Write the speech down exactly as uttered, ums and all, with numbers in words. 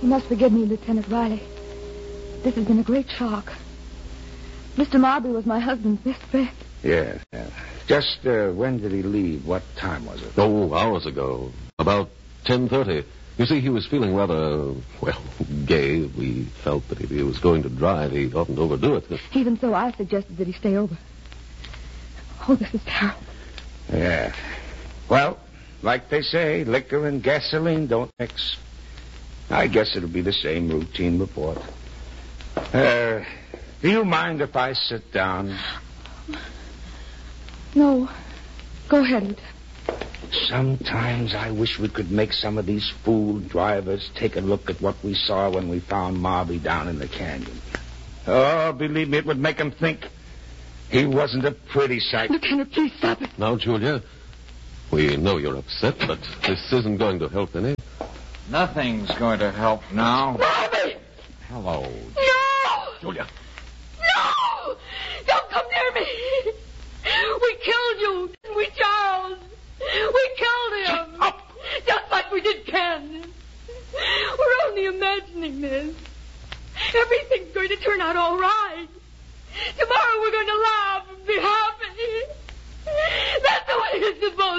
You must forgive me, Lieutenant Riley. This has been a great shock. Mister Marbury was my husband's best friend. Yes, yes. Just uh, when did he leave? What time was it? Oh, hours ago. About ten thirty. You see, he was feeling rather, well, gay. We felt that if he was going to drive, he oughtn't overdo it. Even so, I suggested that he stay over. Oh, this is terrible. Yeah. Well, like they say, liquor and gasoline don't mix. I guess it'll be the same routine report. Uh, do you mind if I sit down? No. Go ahead, Lieutenant. Sometimes I wish we could make some of these fool drivers take a look at what we saw when we found Marby down in the canyon. Oh, believe me, it would make them think he wasn't a pretty sight. Lieutenant, please stop it. Now, Julia, we know you're upset, but this isn't going to help any. Nothing's going to help now. Marby! Hello. No! Julia. No! Don't come near me! We killed you, didn't we, Charles? We killed him. Shut up! Just like we did Ken. We're only imagining this. Everything's going to turn out all right. Tomorrow we're going to laugh and be happy. That's the way it's supposed